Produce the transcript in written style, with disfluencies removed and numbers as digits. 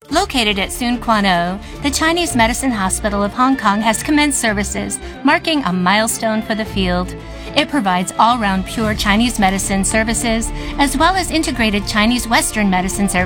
Located at Soon Quan O, the Chinese Medicine Hospital of Hong Kong has commenced services, marking a milestone for the field. It provides all-round pure Chinese medicine services, as well as integrated Chinese Western medicine services